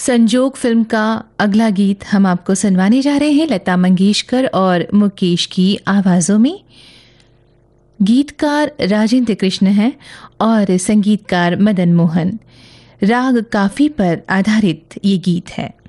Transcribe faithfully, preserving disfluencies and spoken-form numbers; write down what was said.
संजोग फिल्म का अगला गीत हम आपको सुनवाने जा रहे हैं लता मंगेशकर और मुकेश की आवाज़ों में। गीतकार राजेंद्र कृष्ण हैं और संगीतकार मदन मोहन। राग काफी पर आधारित ये गीत है।